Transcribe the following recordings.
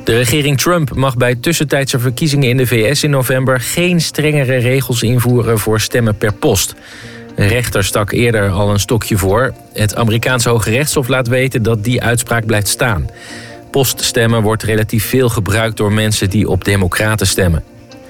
De regering Trump mag bij tussentijdse verkiezingen in de VS in november geen strengere regels invoeren voor stemmen per post. Een rechter stak eerder al een stokje voor. Het Amerikaanse Hoge Rechtshof laat weten dat die uitspraak blijft staan. Poststemmen wordt relatief veel gebruikt door mensen die op democraten stemmen.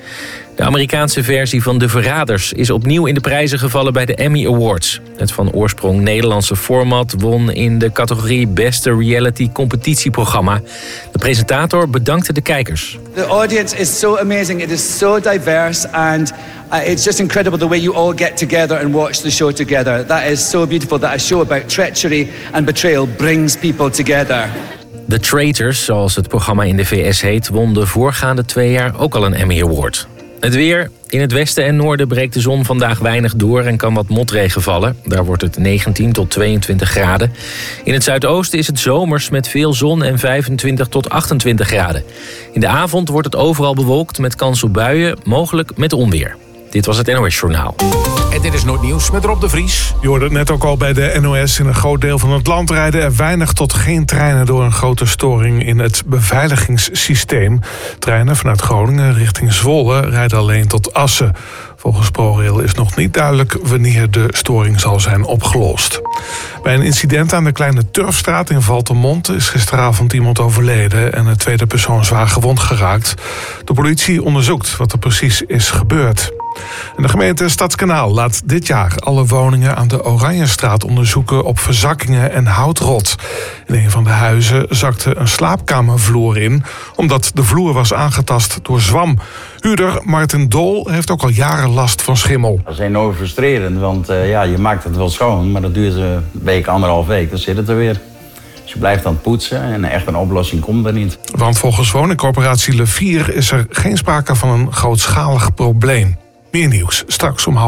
De Amerikaanse versie van De Verraders is opnieuw in de prijzen gevallen bij de Emmy Awards. Het van oorsprong Nederlandse format won in de categorie Beste Reality Competitieprogramma. De presentator bedankte de kijkers. The audience is so amazing. It is so diverse and it's just incredible the way you all get together and watch the show together. That is so beautiful that a show about treachery and betrayal brings people together. The Traitors, zoals het programma in de VS heet, won de voorgaande 2 jaar ook al een Emmy Award. Het weer. In het westen en noorden breekt de zon vandaag weinig door en kan wat motregen vallen. Daar wordt het 19 tot 22 graden. In het zuidoosten is het zomers met veel zon en 25 tot 28 graden. In de avond wordt het overal bewolkt met kans op buien, mogelijk met onweer. Dit was het NOS Journaal. En dit is Noord-Nieuws met Rob de Vries. Je hoorde het net ook al bij de NOS. In een groot deel van het land rijden er weinig tot geen treinen door een grote storing in het beveiligingssysteem. Treinen vanuit Groningen richting Zwolle rijden alleen tot Assen. Volgens ProRail is nog niet duidelijk wanneer de storing zal zijn opgelost. Bij een incident aan de Kleine Turfstraat in Valtemont is gisteravond iemand overleden en een tweede persoon zwaar gewond geraakt. De politie onderzoekt wat er precies is gebeurd. En de gemeente Stadskanaal laat dit jaar alle woningen aan de Oranjestraat onderzoeken op verzakkingen en houtrot. In een van de huizen zakte een slaapkamervloer in, omdat de vloer was aangetast door zwam. Huurder Martin Dool heeft ook al jaren last van schimmel. Dat is enorm frustrerend, want je maakt het wel schoon, maar dat duurt een week, 1,5 week, dan zit het er weer. Dus je blijft aan het poetsen en echt een oplossing komt er niet. Want volgens woningcorporatie Le Vier is er geen sprake van een grootschalig probleem. Meer nieuws, straks om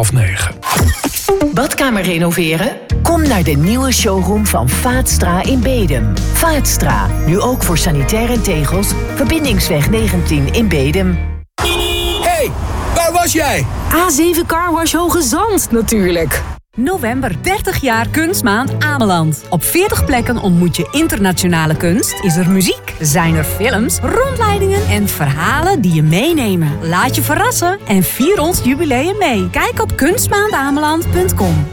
8:30. Badkamer renoveren? Kom naar de nieuwe showroom van Vaatstra in Bedum. Vaatstra, nu ook voor sanitaire tegels. Verbindingsweg 19 in Bedum. Hey, waar was jij? A7 Carwash Hoge Zand natuurlijk. November 30 jaar Kunstmaand Ameland. Op 40 plekken ontmoet je internationale kunst, is er muziek, zijn er films, rondleidingen en verhalen die je meenemen. Laat je verrassen en vier ons jubileum mee. Kijk op kunstmaandameland.com.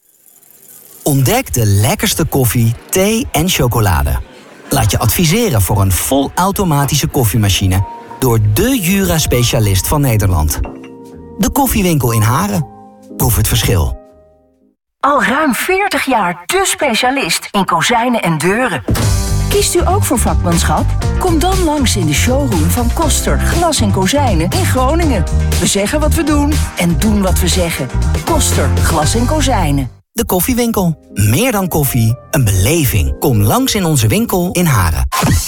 Ontdek de lekkerste koffie, thee en chocolade. Laat je adviseren voor een volautomatische koffiemachine door de Jura-specialist van Nederland. De Koffiewinkel in Haren. Proef het verschil. Al ruim 40 jaar de specialist in kozijnen en deuren. Kiest u ook voor vakmanschap? Kom dan langs in de showroom van Koster Glas en Kozijnen in Groningen. We zeggen wat we doen en doen wat we zeggen. Koster Glas en Kozijnen. De Koffiewinkel. Meer dan koffie, een beleving. Kom langs in onze winkel in Haren.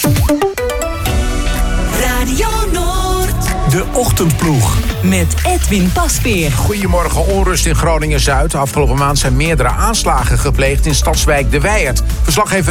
Radio Noord. De Ochtendploeg. Met Edwin Paspeer. Goedemorgen, onrust in Groningen-Zuid. Afgelopen maand zijn meerdere aanslagen gepleegd in stadswijk De Wijert. Verslaggever